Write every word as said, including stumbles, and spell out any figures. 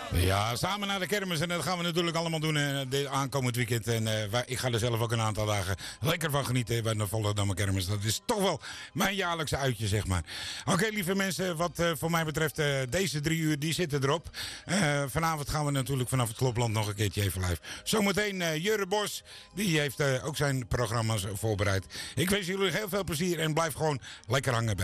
Ja, samen naar de kermis. En dat gaan we natuurlijk allemaal doen uh, dit aankomend weekend. En uh, wij, ik ga er zelf ook een aantal dagen lekker van genieten bij de Volendammer kermis. Dat is toch wel mijn jaarlijkse uitje, zeg maar. Oké, okay, lieve mensen, wat uh, voor mij betreft uh, deze drie uur, die zitten erop. Uh, vanavond gaan we natuurlijk vanaf het Klopland nog een keertje even live. Zometeen uh, Jurre Bos, die heeft uh, ook zijn programma's voorbereid. Ik wens jullie heel veel plezier en blijf gewoon lekker hangen bij.